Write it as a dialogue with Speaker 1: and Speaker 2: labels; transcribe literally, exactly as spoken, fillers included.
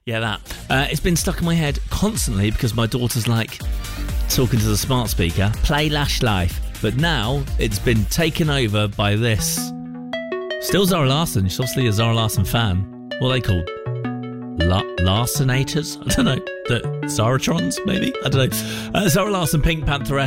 Speaker 1: Yeah, that. Uh, it's been stuck in my head constantly because my daughter's like talking to the smart speaker, play Lash Life. But now it's been taken over by this. Still Zara Larsson. She's obviously a Zara Larsson fan. What are they called? La- Larsenators? I don't know. The Zaratrons, maybe? I don't know. Uh, Zara Larsson, Pink Pantheress.